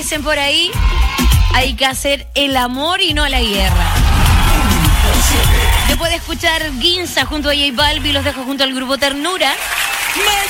dicen por ahí, hay que hacer el amor y no la guerra. Después de escuchar Ginza junto a J Balvin, los dejo junto al grupo Ternura.